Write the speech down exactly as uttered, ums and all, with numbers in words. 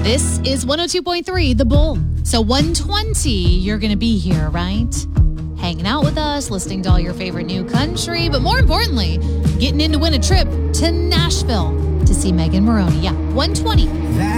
This is one oh two point three, The Bull. So one twenty, you're going to be here, right? Hanging out with us, listening to all your favorite new country, but more importantly, getting in to win a trip to Nashville to see Megan Moroney. Yeah, one twenty. That